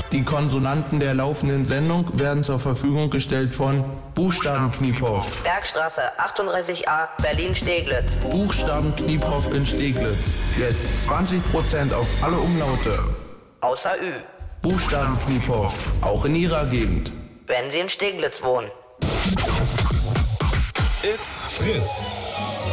Die Konsonanten der laufenden Sendung werden zur Verfügung gestellt von Buchstabenkniephoff. Bergstraße 38a, Berlin-Steglitz. Buchstabenkniephoff in Steglitz. Jetzt 20% auf alle Umlaute. Außer Ü. Buchstabenkniephoff, auch in Ihrer Gegend. Wenn Sie in Steglitz wohnen. It's Fritz.